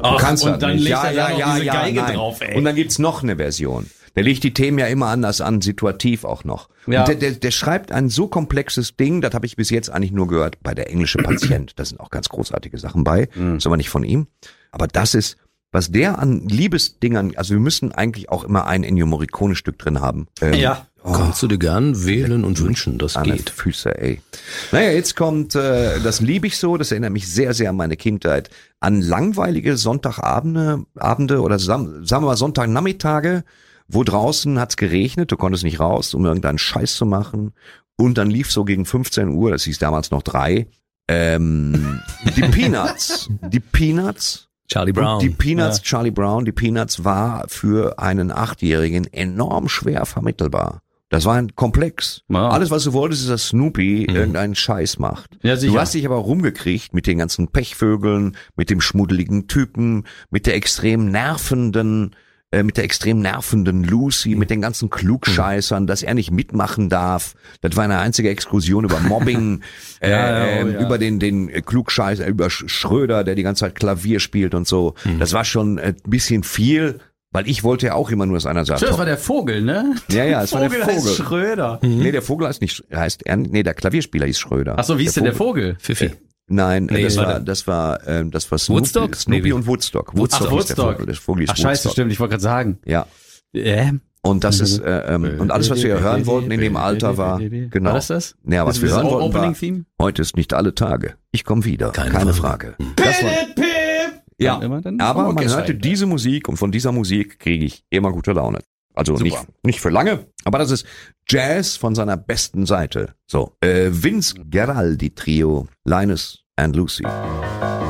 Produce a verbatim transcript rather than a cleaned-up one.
Ach, kannst und das dann nicht. legt Ja, er da ja, noch ja, diese ja, Geige nein. drauf, ey. Und dann gibt's noch eine Version. Der legt die Themen ja immer anders an, situativ auch noch. Ja. Und der, der, der schreibt ein so komplexes Ding, das habe ich bis jetzt eigentlich nur gehört bei Der englische Patient. Da sind auch ganz großartige Sachen bei, Mhm. ist aber nicht von ihm. Aber das ist, was der an Liebesdingern, also wir müssen eigentlich auch immer ein Ennio Morricone-Stück drin haben. Ähm, Ja. oh, Kannst du dir gern wählen und wünschen, das an die geht. Füße, ey. Naja, jetzt kommt, äh, das liebe ich so, das erinnert mich sehr, sehr an meine Kindheit, an langweilige Sonntagabende Abende oder sam- sagen wir mal Sonntagnachmittage, wo draußen hat's geregnet, du konntest nicht raus, um irgendeinen Scheiß zu machen. Und dann lief so gegen fünfzehn Uhr, das hieß damals noch drei, ähm, die Peanuts. Die Peanuts. Charlie Brown. Und die Peanuts, Ja. Charlie Brown, die Peanuts war für einen Achtjährigen enorm schwer vermittelbar. Das war ein Komplex. Ja. Alles, was du wolltest, ist, dass Snoopy Mhm. irgendeinen Scheiß macht. Ja, sicher. Du hast dich aber rumgekriegt mit den ganzen Pechvögeln, mit dem schmuddeligen Typen, mit der extrem nervenden, äh, mit der extrem nervenden Lucy, mit den ganzen Klugscheißern, dass er nicht mitmachen darf. Das war eine einzige Exkursion über Mobbing, äh, Ja, ja, oh, äh, ja. über den den Klugscheißer, über Sch- Schröder, der die ganze Zeit Klavier spielt und so. Das war schon ein bisschen viel, weil ich wollte ja auch immer nur, dass einer sagt. Das war der Vogel, ne? Ja, ja, es war der heißt Vogel. Schröder. Nee, der Vogel heißt nicht, heißt er, nee, der Klavierspieler hieß Schröder. Ach so, wie ist denn der Vogel? Pfiffi. Nein, Nee, das warte. war, das war, ähm, das war Snoopy, Woodstock? Snoopy Nee, und Woodstock. Ach, Woodstock hieß der Woodstock. Vogel. Der Vogel hieß Ach scheiße, Woodstock. stimmt, ich wollte gerade sagen. Ja. Äh? Und das ist, äh, ähm, und alles, was wir hören wollten in dem Alter war, genau. War das das? Ja, was Das wir ist hören das wollten war, Opening-Theme? heute ist nicht alle Tage. Ich komme wieder. Keine Keine, Frage. Frage. Das war, ja, Dann immer dann aber man Orchester hörte hinter. diese Musik und von dieser Musik kriege ich immer gute Laune. Also Super. nicht, nicht für lange, aber das ist Jazz von seiner besten Seite. So, äh, Vince Guaraldi Trio, Linus and Lucy.